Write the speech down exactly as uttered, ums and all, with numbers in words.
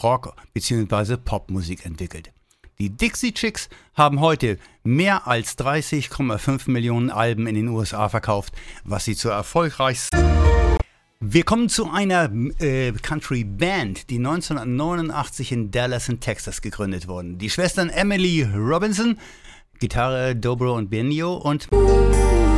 Rock- bzw. Popmusik entwickelt. Die Dixie Chicks haben heute mehr als dreißig Komma fünf Millionen Alben in den U S A verkauft, was sie zur erfolgreichsten... Wir kommen zu einer äh, Country-Band, die neunzehnhundertneunundachtzig in Dallas in Texas gegründet wurde. Die Schwestern Emily Robinson, Gitarre Dobro und Benio und...